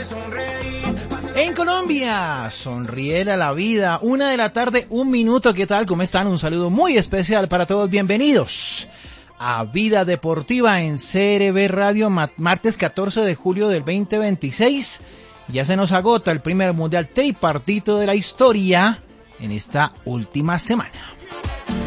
En Colombia, sonríele a la vida. 1:00 p.m, 1 minuto. ¿Qué tal? ¿Cómo están? Un saludo muy especial para todos. Bienvenidos a Vida Deportiva en CRB Radio, martes 14 de julio del 2026. Ya se nos agota el primer mundial tripartito de la historia en esta última semana.